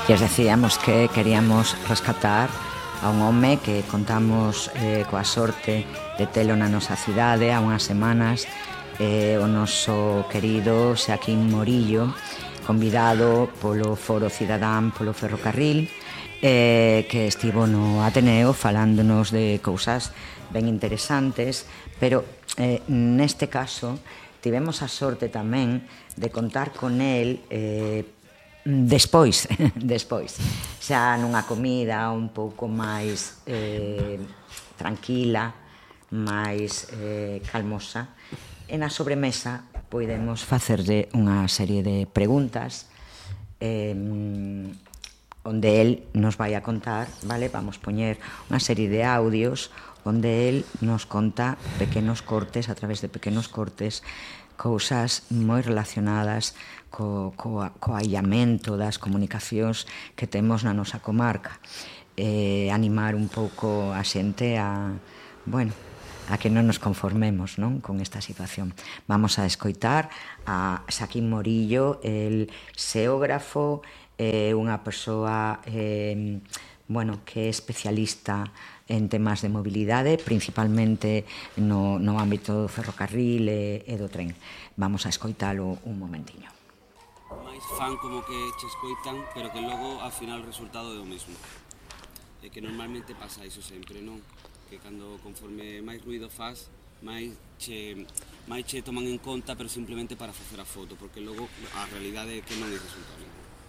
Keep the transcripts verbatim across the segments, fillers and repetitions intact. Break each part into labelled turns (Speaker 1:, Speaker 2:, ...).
Speaker 1: lles decíamos que queríamos rescatar a un home que contamos eh, coa sorte de telo na nosa cidade há unhas semanas, eh, o noso querido Xaquín Morillo, convidado polo Foro Cidadán polo Ferrocarril, eh, que estivo no Ateneo falándonos de cousas ben interesantes, pero eh, neste caso tivemos a sorte tamén de contar con el eh, despois, despois, xa nunha comida un pouco máis eh, tranquila, máis eh, calmosa, e na sobremesa podemos facerlle unha serie de preguntas eh, onde el nos vai a contar, vale? Vamos poñer unha serie de audios onde el nos conta pequenos cortes, a través de pequenos cortes, cousas moi relacionadas co, co, co aillamento das comunicacións que temos na nosa comarca. Eh, animar un pouco a xente a, bueno, a que non nos conformemos, non, con esta situación. Vamos a escoitar a Xaquín Morillo, el xeógrafo, eh, unha persoa eh, bueno, que é especialista en temas de mobilidade, principalmente no, no ámbito do ferrocarril e, e do tren. Vamos a escoitalo un momentiño.
Speaker 2: Máis fan como que che escoitan, pero que logo ao final o resultado é o mesmo. É que normalmente pasa iso sempre, non? Que cando conforme máis ruido faz, máis che, máis che toman en conta, pero simplemente para facer a foto, porque logo a realidade é que non é resultado.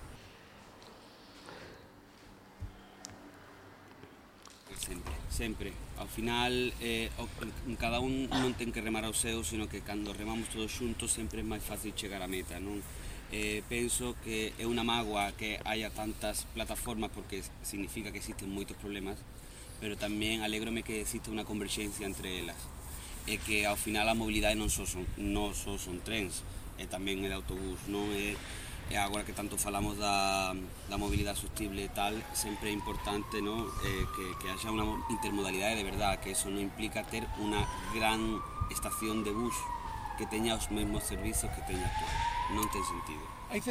Speaker 2: Sempre, sempre. Ao final, eh, cada un non ten que remar ao seu, sino que cando remamos todos xuntos sempre é máis fácil chegar á meta, non? Eh, penso que é unha mágoa que haya tantas plataformas porque significa que existen moitos problemas, pero tamén alégrome que exista unha converxencia entre elas, e que ao final a mobilidade non só son, non só son trens, e tamén é de autobús, non é. E agora que tanto falamos da, da mobilidade sostible e tal, sempre é importante, no? eh, que, que haxa unha intermodalidade de verdad, que eso non implica ter unha gran estación de bus que teña os mesmos servizos que teña tú. Non ten sentido.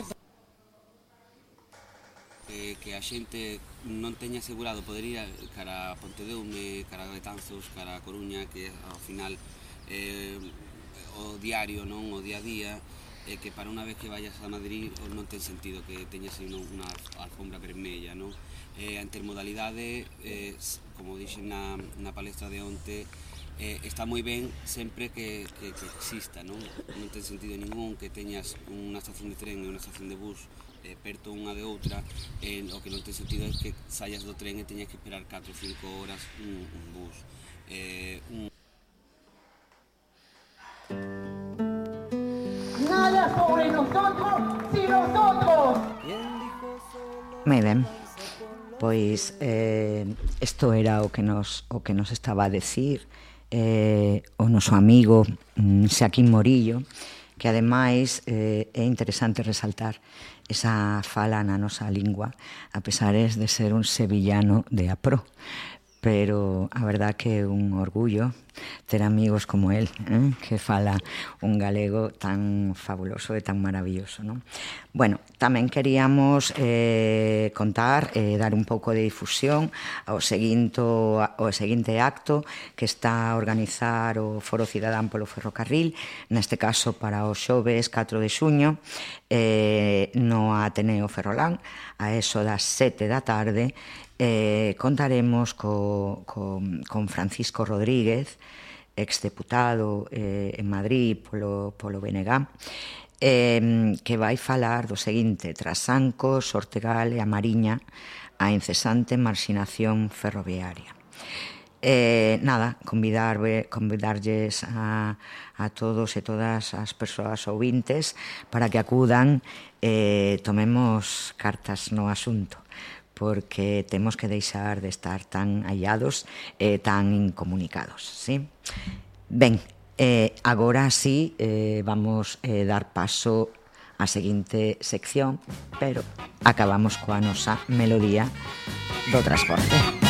Speaker 2: Eh, que a xente non teña asegurado poder ir cara a Pontedeume, cara a Betanzos, cara a Coruña, que ao final eh, o diario, non, o día a día, e que para unha vez que vayas a Madrid non ten sentido que teñas aí unha alfombra vermella, non? Eh, a intermodalidade, eh, como dixen na, na palestra de onte, eh, está moi ben sempre que, que, que exista, non? Non ten sentido ningún que teñas unha estación de tren e unha estación de bus eh, perto unha de outra, eh, o que non ten sentido é que saias do tren e teñas que esperar catro ou cinco horas un, un bus. Eh, un
Speaker 3: Nada sobre nosotros, sin nosotros.
Speaker 1: Moi ben, pois eh, isto era o que nos o que nos estaba a decir eh, o noso amigo mm, Xaquín Morillo, que ademais eh, é interesante resaltar esa fala na nosa lingua, a pesares de ser un sevillano de apró. Pero a verdad que é un orgullo ter amigos como él, eh? que fala un galego tan fabuloso e tan maravilloso, non? Bueno, tamén queríamos eh, contar, eh, dar un pouco de difusión ao seguinte, ao seguinte acto que está a organizar o Foro Cidadán polo Ferrocarril, neste caso para o xoves catro de xuño, eh, no Ateneo Ferrolán, a eso das sete da tarde. Eh, contaremos co, co, con Francisco Rodríguez, exdeputado eh, en Madrid polo, polo B N G, eh, que vai falar do seguinte: Trasancos, Ortegal e a Mariña, a incesante marxinación ferroviaria. Eh, nada, convidar, convidarlles a, a todos e todas as persoas ouvintes para que acudan e eh, tomemos cartas no asunto, porque temos que deixar de estar tan aillados e tan incomunicados, sí? Ben, eh, agora sí eh, vamos eh, dar paso á seguinte sección, pero acabamos coa nosa melodía do transporte.